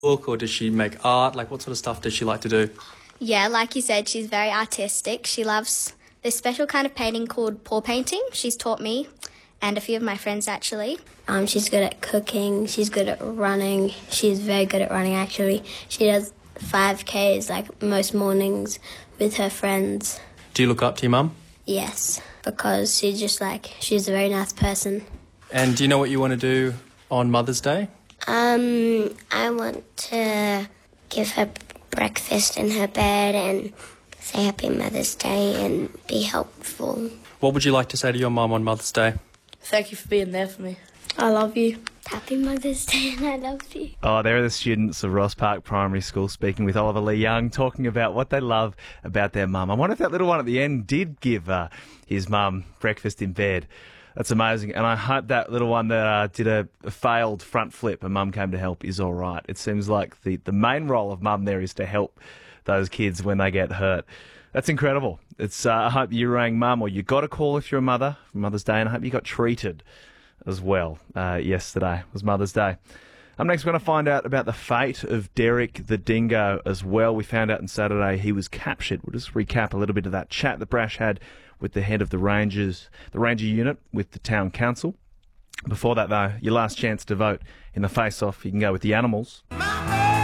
book, or does she make art? Like, what sort of stuff does she like to do? Yeah, like you said, she's very artistic. She loves this special kind of painting called paw painting. She's taught me and a few of my friends, actually. She's good at cooking. She's good at running. She's very good at running, actually. She does 5Ks, like, most mornings with her friends. Do you look up to your mum? Yes, because she's a very nice person. And do you know what you want to do on Mother's Day? I want to give her breakfast in her bed and say Happy Mother's Day and be helpful. What would you like to say to your mum on Mother's Day? Thank you for being there for me. I love you. Happy Mother's Day and I love you. Oh, there are the students of Ross Park Primary School speaking with Oliver Lee Young, talking about what they love about their mum. I wonder if that little one at the end did give his mum breakfast in bed. That's amazing. And I hope that little one that did a failed front flip and mum came to help is all right. It seems like the main role of mum there is to help those kids when they get hurt. That's incredible. I hope you rang mum, or you got a call if you're a mother for Mother's Day, and I hope you got treated as well. Yesterday was Mother's Day. Up next, we're going to find out about the fate of Derek the Dingo as well. We found out on Saturday he was captured. We'll just recap a little bit of that chat that Brash had with the head of the Ranger unit with the town council. Before that, though, your last chance to vote in the face-off, you can go with the Animals.